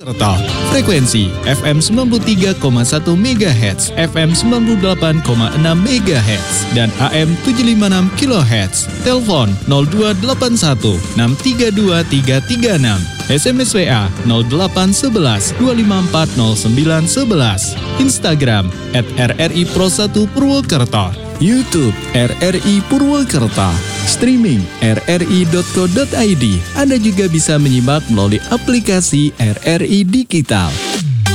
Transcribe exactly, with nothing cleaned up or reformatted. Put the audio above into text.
Serta frekuensi F M sembilan puluh tiga koma satu megahertz, F M sembilan puluh delapan koma enam megahertz, dan A M tujuh lima enam kilohertz. Telepon nol dua delapan satu enam tiga dua tiga tiga enam. S M S W A nol delapan satu satu dua lima empat nol sembilan satu satu. Instagram at R R I Pro satu Purwokerto. YouTube R R I Purwokerto. Streaming r r i dot co dot i d. Anda juga bisa menyimak melalui aplikasi R R I Digital.